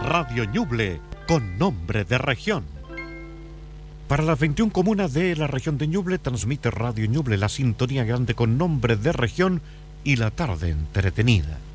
Radio Ñuble, con nombre de región. Para las 21 comunas de la región de Ñuble transmite Radio Ñuble la sintonía grande con nombre de región y la tarde entretenida.